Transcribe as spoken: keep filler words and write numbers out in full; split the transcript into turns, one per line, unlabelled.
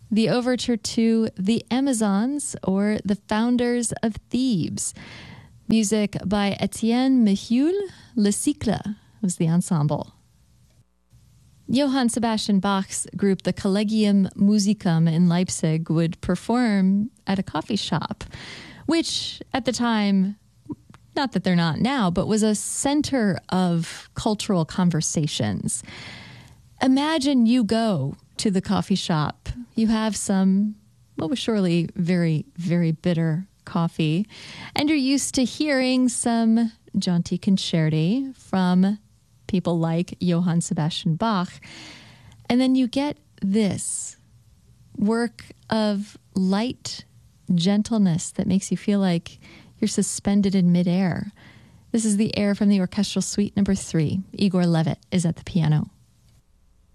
the overture to The Amazons, or The Founders of Thebes. Music by Etienne Méhul. Le Cycle was the ensemble. Johann Sebastian Bach's group, the Collegium Musicum in Leipzig, would perform at a coffee shop, which at the time, not that they're not now, but was a center of cultural conversations. Imagine you go to the coffee shop, you have some, what was surely very, very bitter coffee, and you're used to hearing some jaunty concerti from people like Johann Sebastian Bach. And then you get this work of light gentleness that makes you feel like you're suspended in midair. This is the air from the orchestral suite number three. Igor Levit is at the piano.